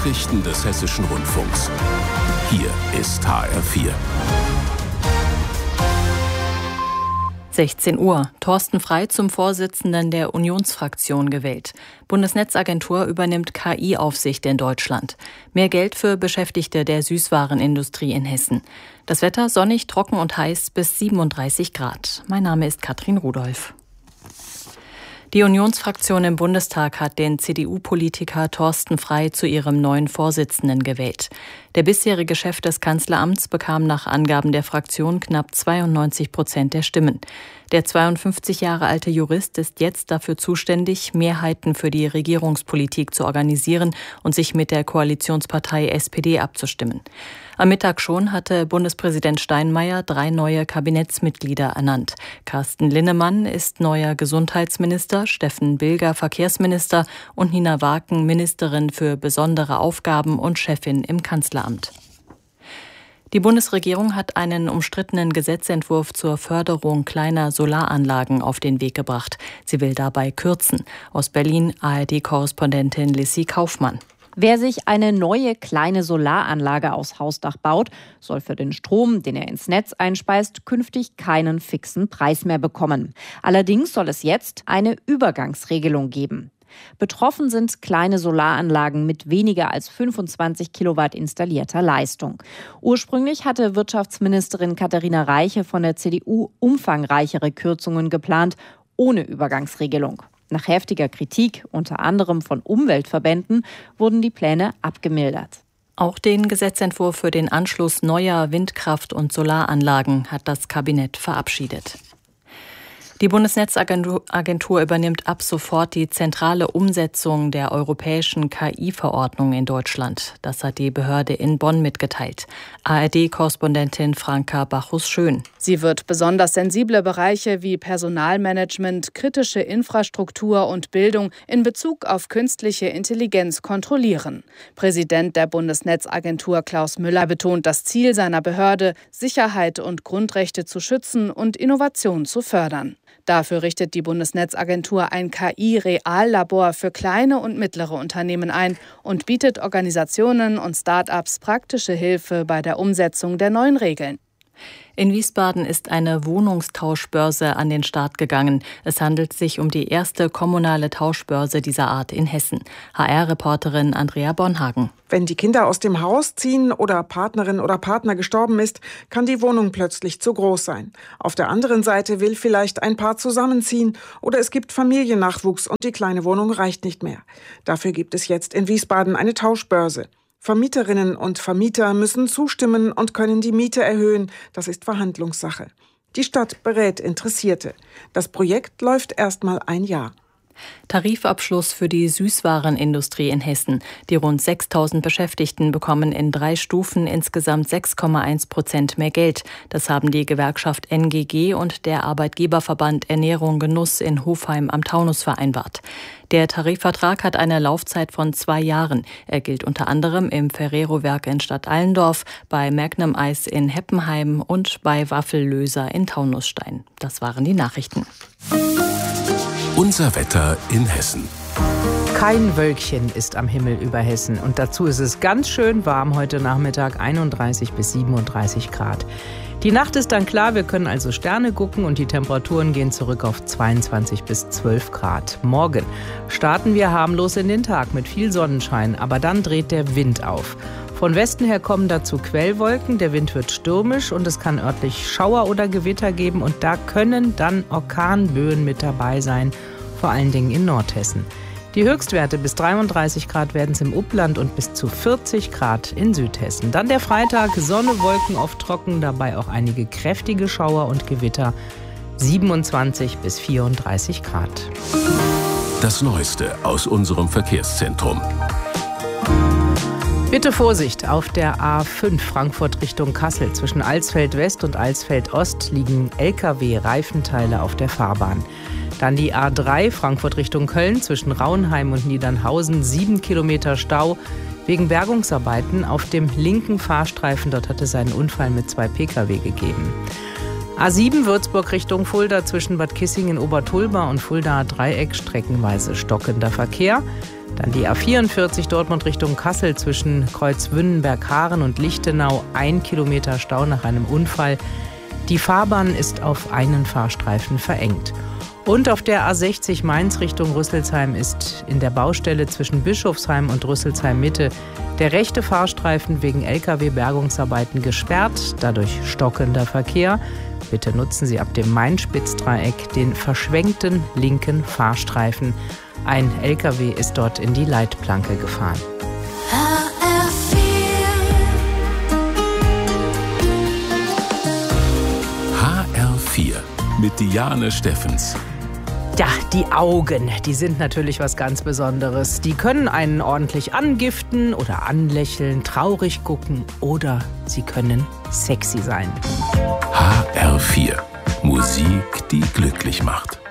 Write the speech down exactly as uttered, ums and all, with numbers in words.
Nachrichten des Hessischen Rundfunks. Hier ist H R vier. sechzehn Uhr. Thorsten Frey zum Vorsitzenden der Unionsfraktion gewählt. Bundesnetzagentur übernimmt K I-Aufsicht in Deutschland. Mehr Geld für Beschäftigte der Süßwarenindustrie in Hessen. Das Wetter sonnig, trocken und heiß bis siebenunddreißig Grad. Mein Name ist Katrin Rudolph. Die Unionsfraktion im Bundestag hat den C D U-Politiker Thorsten Frey zu ihrem neuen Vorsitzenden gewählt. Der bisherige Chef des Kanzleramts bekam nach Angaben der Fraktion knapp zweiundneunzig Prozent der Stimmen. Der zweiundfünfzig Jahre alte Jurist ist jetzt dafür zuständig, Mehrheiten für die Regierungspolitik zu organisieren und sich mit der Koalitionspartei S P D abzustimmen. Am Mittag schon hatte Bundespräsident Steinmeier drei neue Kabinettsmitglieder ernannt. Carsten Linnemann ist neuer Gesundheitsminister, Steffen Bilger Verkehrsminister und Nina Waken Ministerin für besondere Aufgaben und Chefin im Kanzleramt. Die Bundesregierung hat einen umstrittenen Gesetzentwurf zur Förderung kleiner Solaranlagen auf den Weg gebracht. Sie will dabei kürzen. Aus Berlin A R D-Korrespondentin Lissy Kaufmann. Wer sich eine neue kleine Solaranlage aufs Hausdach baut, soll für den Strom, den er ins Netz einspeist, künftig keinen fixen Preis mehr bekommen. Allerdings soll es jetzt eine Übergangsregelung geben. Betroffen sind kleine Solaranlagen mit weniger als fünfundzwanzig Kilowatt installierter Leistung. Ursprünglich hatte Wirtschaftsministerin Katharina Reiche von der C D U umfangreichere Kürzungen geplant, ohne Übergangsregelung. Nach heftiger Kritik, unter anderem von Umweltverbänden, wurden die Pläne abgemildert. Auch den Gesetzentwurf für den Anschluss neuer Windkraft- und Solaranlagen hat das Kabinett verabschiedet. Die Bundesnetzagentur übernimmt ab sofort die zentrale Umsetzung der europäischen K I-Verordnung in Deutschland. Das hat die Behörde in Bonn mitgeteilt. A R D-Korrespondentin Franka Bachus-Schön. Sie wird besonders sensible Bereiche wie Personalmanagement, kritische Infrastruktur und Bildung in Bezug auf künstliche Intelligenz kontrollieren. Präsident der Bundesnetzagentur Klaus Müller betont das Ziel seiner Behörde, Sicherheit und Grundrechte zu schützen und Innovation zu fördern. Dafür richtet die Bundesnetzagentur ein K I-Reallabor für kleine und mittlere Unternehmen ein und bietet Organisationen und Start-ups praktische Hilfe bei der Umsetzung der neuen Regeln. In Wiesbaden ist eine Wohnungstauschbörse an den Start gegangen. Es handelt sich um die erste kommunale Tauschbörse dieser Art in Hessen. H R-Reporterin Andrea Bornhagen. Wenn die Kinder aus dem Haus ziehen oder Partnerin oder Partner gestorben ist, kann die Wohnung plötzlich zu groß sein. Auf der anderen Seite will vielleicht ein Paar zusammenziehen oder es gibt Familiennachwuchs und die kleine Wohnung reicht nicht mehr. Dafür gibt es jetzt in Wiesbaden eine Tauschbörse. Vermieterinnen und Vermieter müssen zustimmen und können die Miete erhöhen. Das ist Verhandlungssache. Die Stadt berät Interessierte. Das Projekt läuft erst mal ein Jahr. Tarifabschluss für die Süßwarenindustrie in Hessen. Die rund sechstausend Beschäftigten bekommen in drei Stufen insgesamt sechs Komma eins Prozent mehr Geld. Das haben die Gewerkschaft N G G und der Arbeitgeberverband Ernährung Genuss in Hofheim am Taunus vereinbart. Der Tarifvertrag hat eine Laufzeit von zwei Jahren. Er gilt unter anderem im Ferrero-Werk in Stadt Allendorf, bei Magnum Eis in Heppenheim und bei Waffellöser in Taunusstein. Das waren die Nachrichten. Unser Wetter in Hessen. Kein Wölkchen ist am Himmel über Hessen und dazu ist es ganz schön warm heute Nachmittag, einunddreißig bis siebenunddreißig Grad. Die Nacht ist dann klar, wir können also Sterne gucken und die Temperaturen gehen zurück auf zweiundzwanzig bis zwölf Grad. Morgen starten wir harmlos in den Tag mit viel Sonnenschein, aber dann dreht der Wind auf. Von Westen her kommen dazu Quellwolken, der Wind wird stürmisch und es kann örtlich Schauer oder Gewitter geben und da können dann Orkanböen mit dabei sein, vor allen Dingen in Nordhessen. Die Höchstwerte bis dreiunddreißig Grad werden es im Upland und bis zu vierzig Grad in Südhessen. Dann der Freitag, Sonne, Wolken, oft trocken, dabei auch einige kräftige Schauer und Gewitter, siebenundzwanzig bis vierunddreißig Grad. Das Neueste aus unserem Verkehrszentrum. Bitte Vorsicht, auf der A fünf Frankfurt Richtung Kassel. Zwischen Alsfeld West und Alsfeld Ost liegen L K W-Reifenteile auf der Fahrbahn. Dann die A drei Frankfurt Richtung Köln zwischen Rauenheim und Niedernhausen. Sieben Kilometer Stau wegen Bergungsarbeiten auf dem linken Fahrstreifen. Dort hat es einen Unfall mit zwei Pkw gegeben. A sieben Würzburg Richtung Fulda zwischen Bad Kissingen, Obertulba und Fuldaer Dreieck streckenweise stockender Verkehr. Dann die A vierundvierzig Dortmund Richtung Kassel zwischen Kreuzwünnenberg-Haaren und Lichtenau. Ein Kilometer Stau nach einem Unfall. Die Fahrbahn ist auf einen Fahrstreifen verengt. Und auf der A sechzig Mainz Richtung Rüsselsheim ist in der Baustelle zwischen Bischofsheim und Rüsselsheim Mitte der rechte Fahrstreifen wegen L K W-Bergungsarbeiten gesperrt, dadurch stockender Verkehr. Bitte nutzen Sie ab dem Main-Spitz-Dreieck den verschwenkten linken Fahrstreifen. Ein L K W ist dort in die Leitplanke gefahren. H R vier mit Diane Steffens. Ja, die Augen, die sind natürlich was ganz Besonderes. Die können einen ordentlich angiften oder anlächeln, traurig gucken oder sie können sexy sein. H R vier. Musik, die glücklich macht.